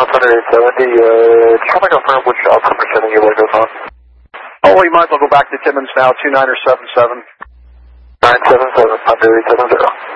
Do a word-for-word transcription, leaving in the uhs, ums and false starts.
Thunder eight seventy, uh, just want to confirm which outcome percentage you like us on. Oh, well, you might as well go back to Timmins now, two nine or seven seven. nine seven seven, Thunder eight seven zero.